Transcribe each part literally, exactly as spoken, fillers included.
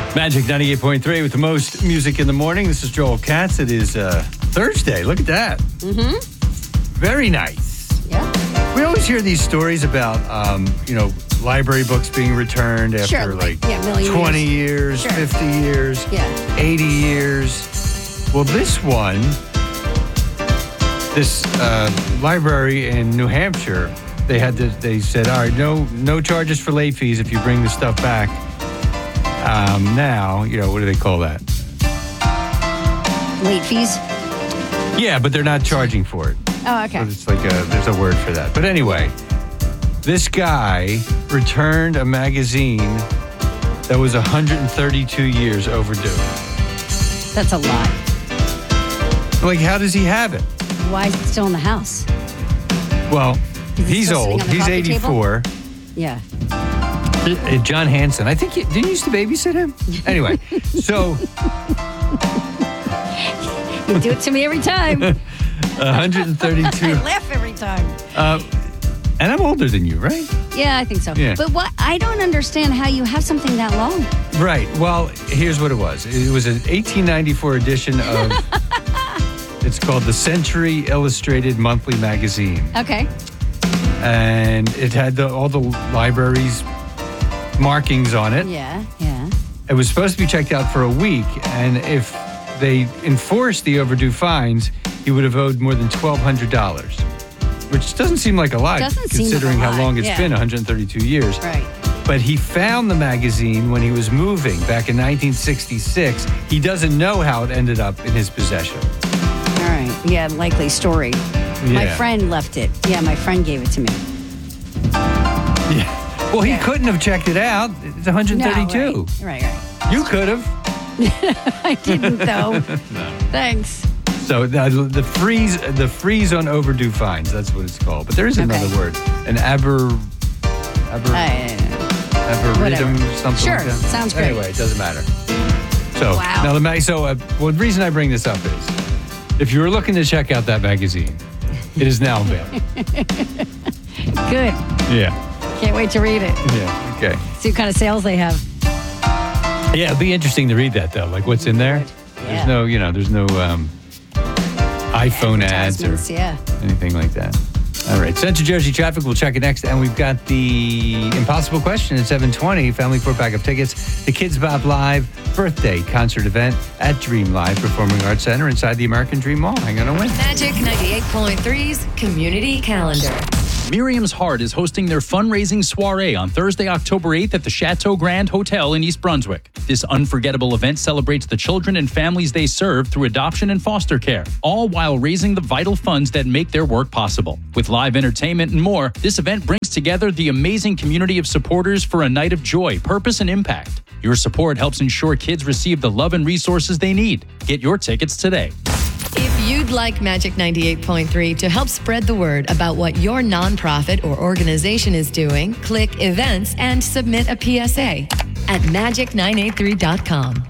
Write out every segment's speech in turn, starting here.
Magic ninety-eight point three with the most music in the morning. This is Joel Katz. It is uh, Thursday. Look at that. Mm-hmm. Very nice. Yeah. We always hear these stories about, um, you know, library books being returned after sure, like, like yeah, million twenty years, years sure. fifty years, yeah. eighty years. Well, this one, this uh, library in New Hampshire, they had to, they said, all right, no, no charges for late fees if you bring the stuff back. Um, now, you know, what do they call that? Late fees? Yeah, but they're not charging for it. Oh, okay. So it's like a, there's a word for that. But anyway, this guy returned a magazine that was one hundred thirty-two years overdue. That's a lot. Like, how does he have it? Why is it still in the house? Well, Is it he's still sitting old. on the He's coffee eighty-four. Yeah. Uh, John Hanson. I think, he, didn't you used to babysit him? Anyway, so... You do it to me every time. one hundred thirty-two. I laugh every time. Uh, and I'm older than you, right? Yeah, I think so. Yeah. But what I don't understand how you have something that long. Right. Well, here's what it was. It was an eighteen ninety-four edition of... It's called the Century Illustrated Monthly Magazine. Okay. And it had the, all the library's markings on it. Yeah, yeah. It was supposed to be checked out for a week, and if they enforced the overdue fines, he would have owed more than twelve hundred dollars, which doesn't seem like a lot, Doesn't seem like a considering how lot, long it's yeah. been, one hundred thirty-two years. Right. But he found the magazine when he was moving back in nineteen sixty-six. He doesn't know how it ended up in his possession. All right. Yeah, likely story. My Yeah. friend left it. Yeah, my friend gave it to me. Yeah. Well, he Yeah. couldn't have checked it out. It's one hundred thirty-two. No, right, right, right. You could have. I didn't, though. No. Thanks. So the, the freeze, the freeze on overdue fines. That's what it's called. But there is another Okay. word, an aber, aber, I, aberitum, whatever. something Sure, like that. sounds great. Anyway, it doesn't matter. So Wow. now the mag. So uh, well, the reason I bring this up is, if you were looking to check out that magazine, it is now available. good. Yeah. Can't wait to read it. Yeah. Okay. See what kind of sales they have. Yeah, it'll be interesting to read that though. Like what's in there. Yeah. There's no, you know, there's no um, iPhone ads or Advertisements, yeah. anything like that. All right, Central Jersey traffic. We'll check it next, and we've got the impossible question at seven twenty. Family four pack of tickets. The Kids Bop Live birthday concert event at Dream Live Performing Arts Center inside the American Dream Mall. Hang on a win. Magic ninety-eight point three's Community Calendar. Miriam's Heart is hosting their fundraising soiree on Thursday, October eighth at the Chateau Grand Hotel in East Brunswick. This unforgettable event celebrates the children and families they serve through adoption and foster care, all while raising the vital funds that make their work possible. With live entertainment and more, this event brings together the amazing community of supporters for a night of joy, purpose, and impact. Your support helps ensure kids receive the love and resources they need. Get your tickets today. If you'd like Magic ninety-eight point three to help spread the word about what your nonprofit or organization is doing, click Events and submit a P S A at magic nine eight three dot com.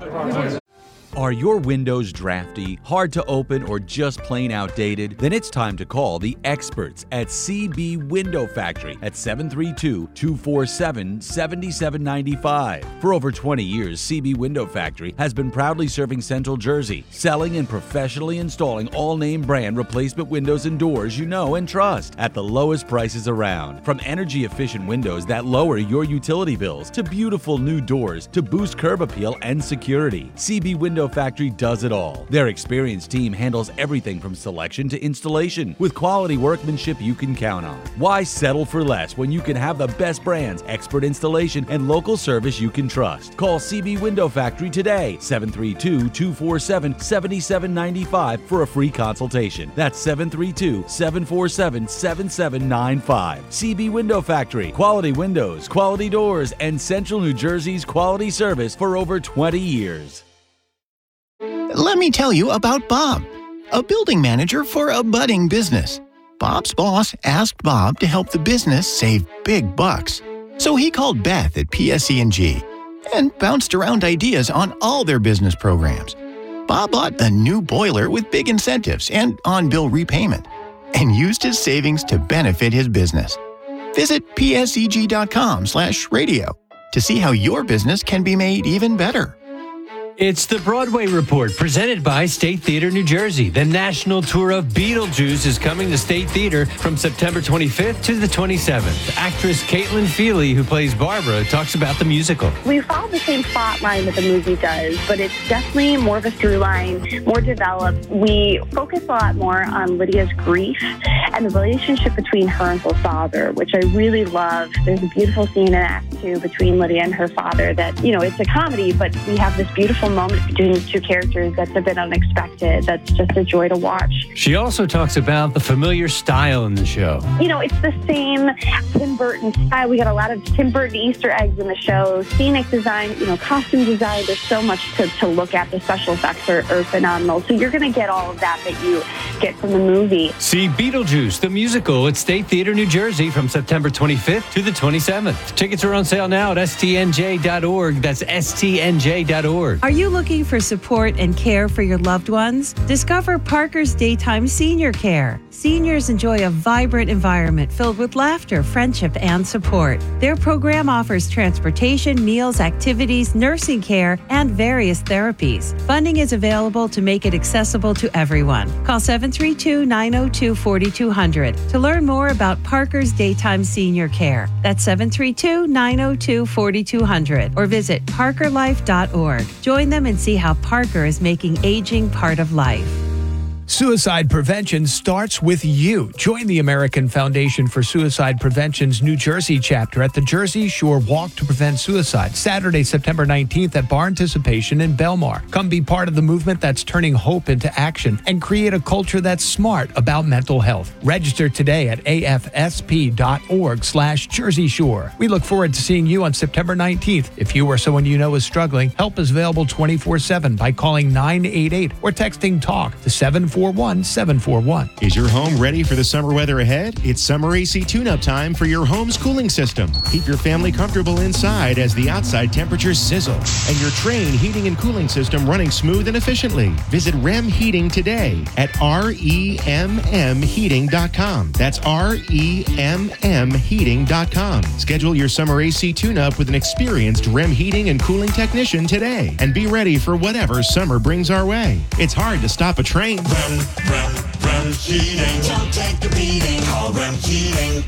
Are your windows drafty, hard to open, or just plain outdated? Then it's time to call the experts at C B Window Factory at seven three two, two four seven, seven seven nine five. For over twenty years, C B Window Factory has been proudly serving Central Jersey, selling and professionally installing all name brand replacement windows and doors you know and trust at the lowest prices around. From energy efficient windows that lower your utility bills to beautiful new doors to boost curb appeal and security, C B Window Factory does it all. Their experienced team handles everything from selection to installation with quality workmanship you can count on. Why settle for less when you can have the best brands, expert installation, and local service you can trust? Call C B Window Factory today, seven three two, two four seven, seven seven nine five for a free consultation. That's seven three two, seven four seven, seven seven nine five. C B Window Factory, quality windows, quality doors, and Central New Jersey's quality service for over twenty years. Let me tell you about Bob, a building manager for a budding business. Bob's boss asked Bob to help the business save big bucks. So he called Beth at P S E and G and bounced around ideas on all their business programs. Bob bought a new boiler with big incentives and on-bill repayment and used his savings to benefit his business. Visit P S E G dot com slash radio to see how your business can be made even better. It's the Broadway Report, presented by State Theater New Jersey. The national tour of Beetlejuice is coming to State Theater from September twenty-fifth to the twenty-seventh. Actress Caitlin Feely, who plays Barbara, talks about the musical. We follow the same plot line that the movie does, but it's definitely more of a through line, more developed. We focus a lot more on Lydia's grief and the relationship between her and her father, which I really love. There's a beautiful scene in Act Two between Lydia and her father that, you know, it's a comedy, but we have this beautiful moment between the two characters that's a bit unexpected. That's just a joy to watch. She also talks about the familiar style in the show. You know, it's the same Tim Burton style. We got a lot of Tim Burton Easter eggs in the show. Scenic design, you know, costume design. There's so much to, to look at. The special effects are, are phenomenal. So you're going to get all of that that you get from the movie. See Beetlejuice, the musical, at State Theater New Jersey from September twenty-fifth to the twenty-seventh. Tickets are on sale now at S T N J dot org. That's S T N J dot org. Are you looking for support and care for your loved ones? Discover Parker's Daytime Senior Care. Seniors enjoy a vibrant environment filled with laughter, friendship, and support. Their program offers transportation, meals, activities, nursing care, and various therapies. Funding is available to make it accessible to everyone. Call seven three two, nine oh two, four two zero zero to learn more about Parker's Daytime Senior Care. That's seven three two, nine oh two, four two zero zero or visit parker life dot org. Join them and see how Parker is making aging part of life. Suicide prevention starts with you. Join the American Foundation for Suicide Prevention's New Jersey chapter at the Jersey Shore Walk to Prevent Suicide, Saturday, September nineteenth at Bar Anticipation in Belmar. Come be part of the movement that's turning hope into action and create a culture that's smart about mental health. Register today at A F S P dot org slash Jersey Shore. We look forward to seeing you on September nineteenth. If you or someone you know is struggling, help is available twenty-four seven by calling nine eight eight or texting TALK to seven four one seven four one. Is your home ready for the summer weather ahead? It's summer A C tune-up time for your home's cooling system. Keep your family comfortable inside as the outside temperatures sizzle and your Trane heating and cooling system running smooth and efficiently. Visit R E M Heating today at R E M M heating dot com. That's R E M M heating dot com. Schedule your summer A C tune-up with an experienced R E M heating and cooling technician today and be ready for whatever summer brings our way. It's hard to stop a train. Rem, Rem, Rem Heating. Don't take the beating. Call Rem Heating.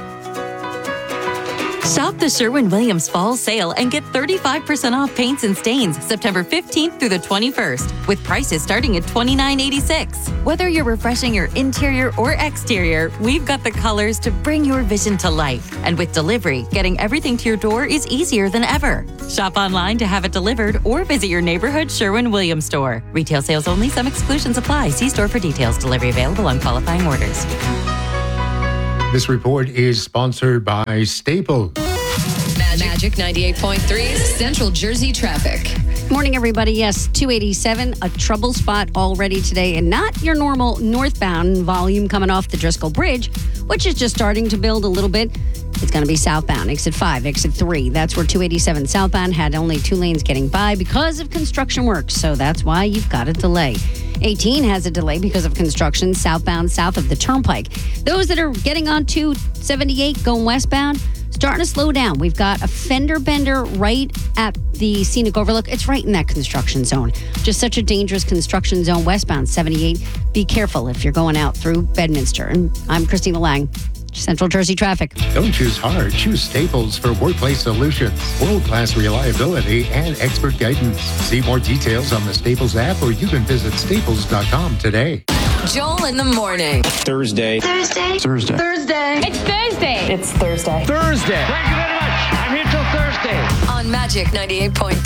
Shop the Sherwin-Williams Fall Sale and get thirty-five percent off paints and stains September fifteenth through the twenty-first, with prices starting at twenty-nine eighty-six. Whether you're refreshing your interior or exterior, we've got the colors to bring your vision to life. And with delivery, getting everything to your door is easier than ever. Shop online to have it delivered or visit your neighborhood Sherwin-Williams store. Retail sales only. Some exclusions apply. See store for details. Delivery available on qualifying orders. This report is sponsored by Staples. Magic ninety-eight point three Central Jersey traffic. Morning, everybody. Yes, two eighty-seven, a trouble spot already today, and not your normal northbound volume coming off the Driscoll Bridge, which is just starting to build a little bit. It's going to be southbound, exit five, exit three. That's where two eighty-seven southbound had only two lanes getting by because of construction work, so that's why you've got a delay. eighteen has a delay because of construction southbound south of the Turnpike. Those that are getting on two seventy-eight going westbound, starting to slow down. We've got a fender bender right at the Scenic Overlook. It's right in that construction zone. Just such a dangerous construction zone westbound seventy-eight. Be careful if you're going out through Bedminster. And I'm Christina Lang, Central Jersey Traffic. Don't choose hard. Choose Staples for workplace solutions. World-class reliability and expert guidance. See more details on the Staples app, or you can visit staples dot com today. Joel in the morning. Thursday. Thursday. Thursday. Thursday. It's Thursday. It's Thursday. Thursday. Thank you very much. I'm here till Thursday. On Magic ninety-eight point three.